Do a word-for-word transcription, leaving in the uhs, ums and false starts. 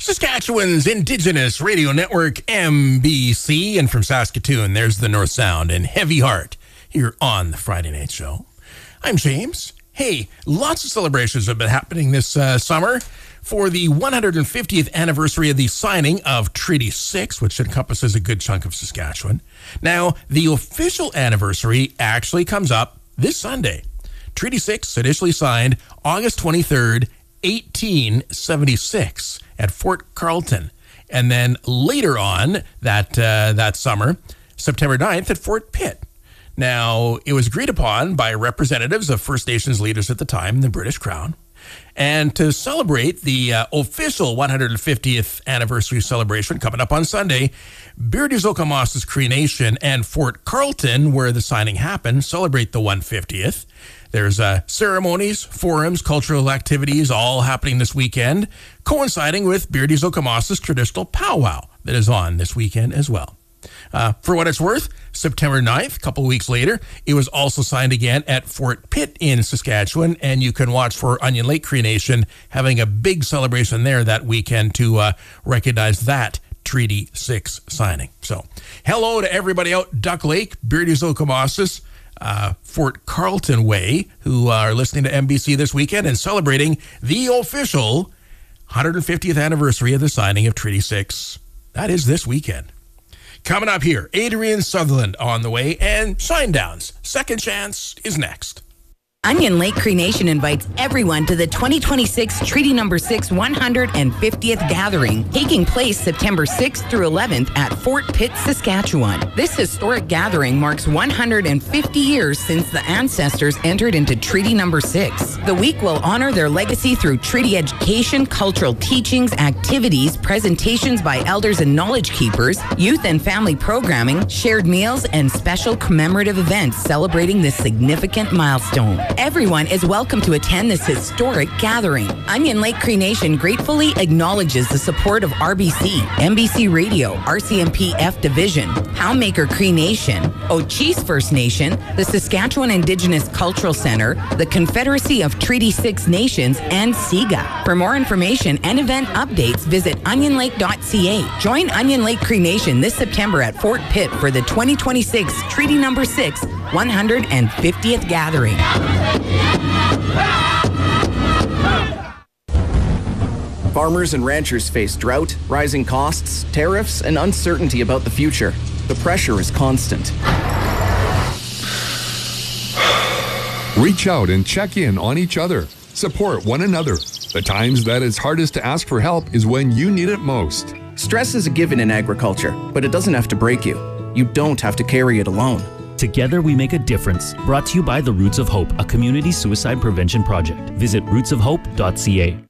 Saskatchewan's Indigenous Radio Network, M B C, and from Saskatoon, there's the North Sound and Heavy Heart here on the Friday Night Show. I'm James. Hey, lots of celebrations have been happening this uh, summer for the one hundred fiftieth anniversary of the signing of Treaty six, which encompasses a good chunk of Saskatchewan. Now, the official anniversary actually comes up this Sunday. Treaty six initially signed August twenty-third, eighteen seventy-six at Fort Carleton. And then later on that uh, that summer, September ninth at Fort Pitt. Now, it was agreed upon by representatives of First Nations leaders at the time, the British Crown. And to celebrate the uh, official one hundred fiftieth anniversary celebration coming up on Sunday, Beardy's Okamosa's Cree Nation and Fort Carleton, where the signing happened, celebrate the one hundred fiftieth. There's uh, ceremonies, forums, cultural activities all happening this weekend, coinciding with Beardy's Okamosa's traditional powwow that is on this weekend as well. Uh, for what it's worth, September ninth, a couple of weeks later, it was also signed again at Fort Pitt in Saskatchewan, and you can watch for Onion Lake Cree Nation having a big celebration there that weekend to uh, recognize that Treaty six signing. So, hello to everybody out Duck Lake, Beardy's Okamosa's, uh, Fort Carleton way, who are listening to M B C this weekend and celebrating the official one hundred fiftieth anniversary of the signing of Treaty six. That is this weekend. Coming up here, Adrian Sutherland on the way, and Shinedown's Second Chance is next. Onion Lake Cree Nation invites everyone to the twenty twenty-six Treaty Number six one hundred fiftieth Gathering, taking place September sixth through eleventh at Fort Pitt, Saskatchewan. This historic gathering marks one hundred fifty years since the ancestors entered into Treaty Number six. The week will honor their legacy through treaty education, cultural teachings, activities, presentations by elders and knowledge keepers, youth and family programming, shared meals, and special commemorative events celebrating this significant milestone. Everyone is welcome to attend this historic gathering. Onion Lake Cree Nation gratefully acknowledges the support of R B C, M B C Radio, R C M P F Division, Howmaker Cree Nation, Ochese First Nation, the Saskatchewan Indigenous Cultural Center, the Confederacy of Treaty six Nations, and SIGA. For more information and event updates, visit onion lake dot c a. Join Onion Lake Cree Nation this September at Fort Pitt for the twenty twenty-six Treaty Number six one hundred fiftieth Gathering. Farmers and ranchers face drought, rising costs, tariffs, and uncertainty about the future. The pressure is constant. Reach out and check in on each other. Support one another. The times that it's hardest to ask for help is when you need it most. Stress is a given in agriculture, but it doesn't have to break you. You don't have to carry it alone. Together we make a difference. Brought to you by the Roots of Hope, a community suicide prevention project. Visit roots of hope dot c a.